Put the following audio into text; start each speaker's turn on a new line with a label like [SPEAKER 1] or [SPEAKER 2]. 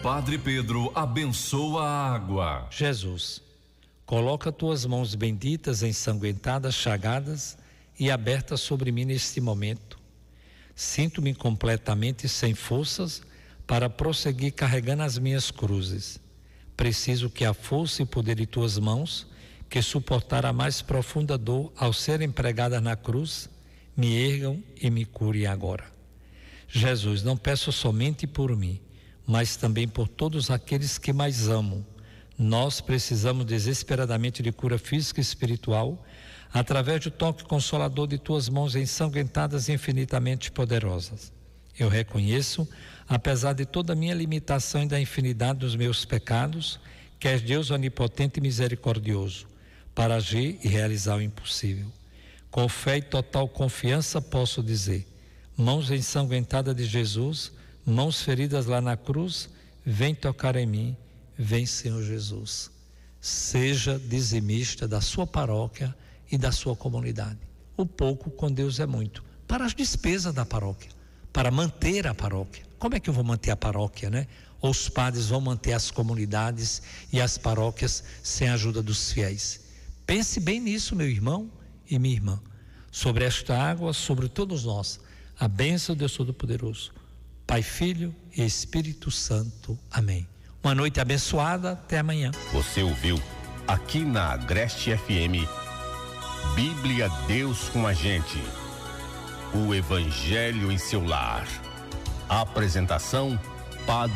[SPEAKER 1] Padre Pedro abençoa a água.
[SPEAKER 2] Jesus, coloca tuas mãos benditas, ensanguentadas, chagadas e abertas sobre mim neste momento. Sinto-me completamente sem forças para prosseguir carregando as minhas cruzes. Preciso que a força e poder de tuas mãos, que suportaram a mais profunda dor ao serem pregadas na cruz, me ergam e me curem agora. Jesus, não peço somente por mim, mas também por todos aqueles que mais amo. Nós precisamos desesperadamente de cura física e espiritual, através do toque consolador de tuas mãos ensanguentadas e infinitamente poderosas. Eu reconheço, apesar de toda a minha limitação e da infinidade dos meus pecados, que és Deus onipotente e misericordioso, para agir e realizar o impossível. Com fé e total confiança posso dizer: mãos ensanguentadas de Jesus, mãos feridas lá na cruz, vem tocar em mim, vem, Senhor Jesus. Seja dizimista da sua paróquia e da sua comunidade. O pouco com Deus é muito. Para as despesas da paróquia, para manter a paróquia. Como é que eu vou manter a paróquia, né? Ou os padres vão manter as comunidades e as paróquias sem a ajuda dos fiéis? Pense bem nisso, meu irmão e minha irmã. Sobre esta água, sobre todos nós, a bênção de Deus Todo-Poderoso, Pai, Filho e Espírito Santo. Amém. Uma noite abençoada, até amanhã.
[SPEAKER 3] Você ouviu aqui na Agreste FM, Bíblia Deus com a gente, o Evangelho em seu lar. Apresentação, Padre